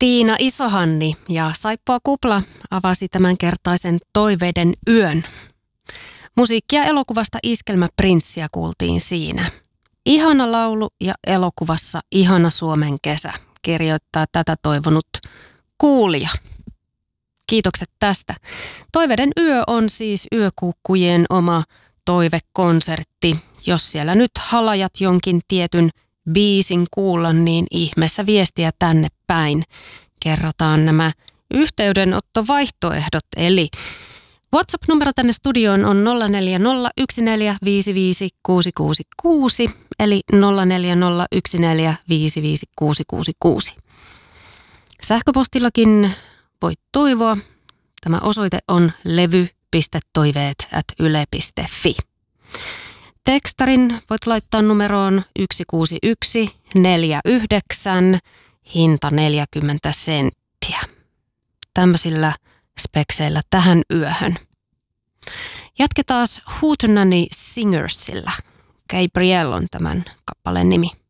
Tiina Isohanni ja Saippua Kupla avasi tämänkertaisen Toiveiden yön. Musiikkia elokuvasta Iskelmäprinssiä kuultiin siinä. Ihana laulu ja elokuvassa ihana Suomen kesä, kirjoittaa tätä toivonut kuulija. Kiitokset tästä. Toiveiden yö on siis yökuukkujen oma toivekonsertti. Jos siellä nyt halajat jonkin tietyn biisin kuulla, niin ihmeessä viestiä tänne päin. Kerrotaan nämä yhteydenottovaihtoehdot, eli WhatsApp-numero tänne studioon on 0401455666, eli 0401455666. Sähköpostillakin voit toivoa. Tämä osoite on levy.toiveet@yle.fi. Tekstarin voit laittaa numeroon 16149, hinta 40 senttiä. Tämmöisillä spekseillä tähän yöhön. Jatketaan Hootenanny Singersillä. Gabriel on tämän kappaleen nimi.